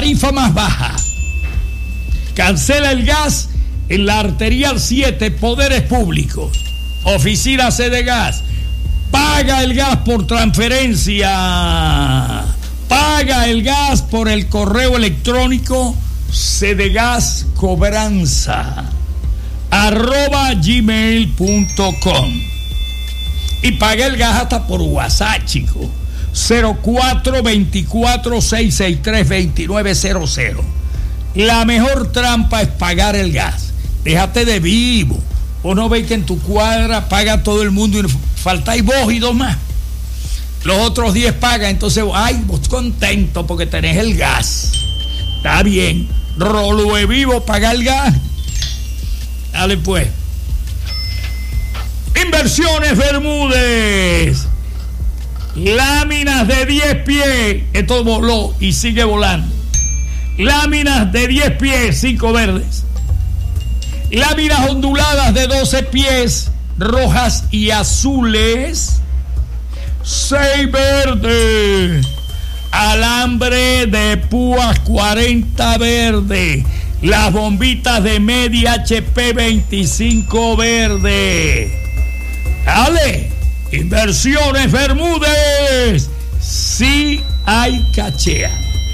tarifa más baja. Cancela el gas en la Arterial 7, Poderes Públicos, Oficina Cedegas. Paga el gas por transferencia. Paga el gas por el correo electrónico cedegascobranza@gmail.com. Y paga el gas hasta por WhatsApp, chico. 0424-663-2900. La mejor trampa es pagar el gas. Déjate de vivo. Vos no veis que en tu cuadra paga todo el mundo y faltáis vos y dos más. Los otros 10 pagan, entonces, ay, vos contento porque tenés el gas. Está bien. Rolo de vivo, paga el gas. Dale pues. Inversiones Bermúdez. Láminas de 10 pies. Esto voló y sigue volando. Láminas de 10 pies, 5 verdes. Láminas onduladas de 12 pies, rojas y azules, 6 verdes. Alambre de púas 40 verde. Las bombitas de media HP 25 verde. Dale. Inversiones Bermúdez. Sí hay cachea.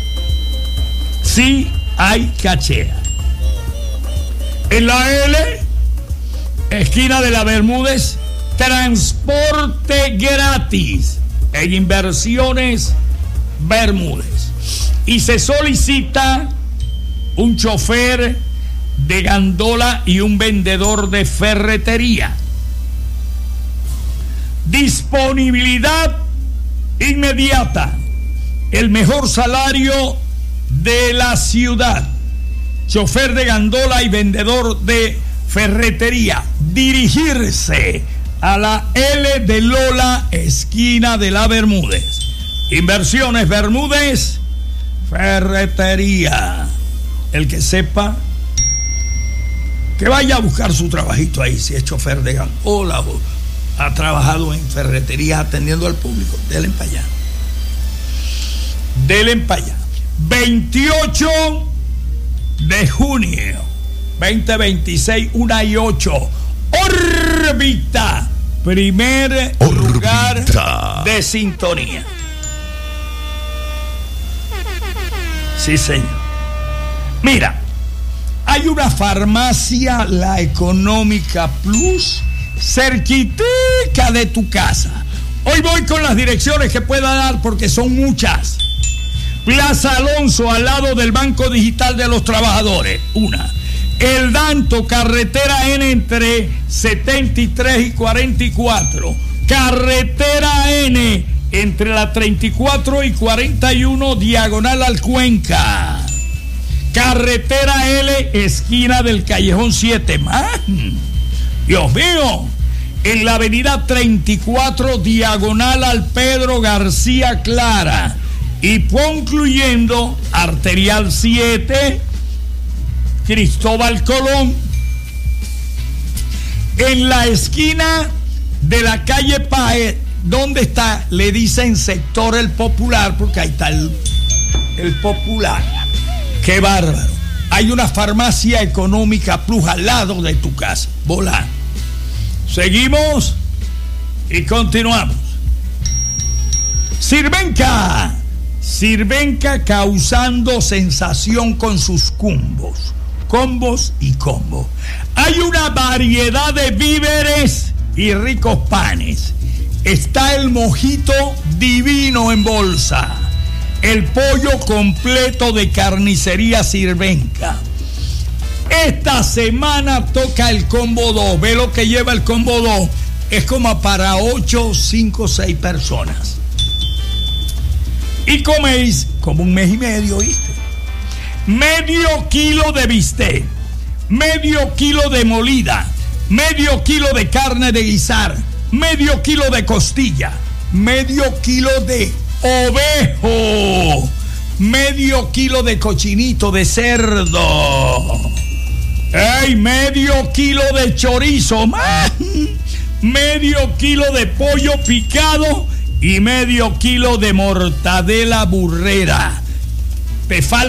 Sí hay cachea. En la L, esquina de la Bermúdez, transporte gratis en Inversiones Bermúdez. Y se solicita un chofer de gandola y un vendedor de ferretería. Disponibilidad inmediata. El mejor salario de la ciudad. Chofer de gandola y vendedor de ferretería. Dirigirse a la L de Lola, esquina de la Bermúdez. Inversiones Bermúdez, ferretería. El que sepa, que vaya a buscar su trabajito ahí, si es chofer de gandola o ha trabajado en ferretería atendiendo al público. Denle para allá. Denle para allá. 28 de junio 2026, 1 y 8. Órbita, primer lugar de sintonía. Sí, señor. Mira, hay una farmacia, La Económica Plus, cerquitica de tu casa. Hoy voy con las direcciones que pueda dar porque son muchas. Plaza Alonso, al lado del Banco Digital de los Trabajadores, una. El Danto, carretera N entre 73 y 44. Carretera N entre la 34 y 41, diagonal al Cuenca. Carretera L, esquina del Callejón 7. ¡Man! Dios mío. En la avenida 34, diagonal al Pedro García Clara. Y concluyendo, Arterial 7, Cristóbal Colón, en la esquina de la calle Páez, donde está, le dicen sector El Popular, porque ahí está el Popular. ¡Qué bárbaro! Hay una farmacia Económica Plus al lado de tu casa. Volá. Seguimos y continuamos. Sirvenca. Sirvenca causando sensación con sus combos y combos. Hay una variedad de víveres y ricos panes. Está el mojito divino en bolsa. El pollo completo de carnicería Sirvenca. Esta semana toca el combo 2. Ve lo que lleva el combo 2. Es como para 8, 5, 6 personas. Y coméis como un mes y medio, ¿viste? Medio kilo de bistec, medio kilo de molida, medio kilo de carne de guisar, medio kilo de costilla, medio kilo de ovejo, medio kilo de cochinito de cerdo, ¡ey! Medio kilo de chorizo, ¡man! Medio kilo de pollo picado y medio kilo de mortadela burrera. Te falta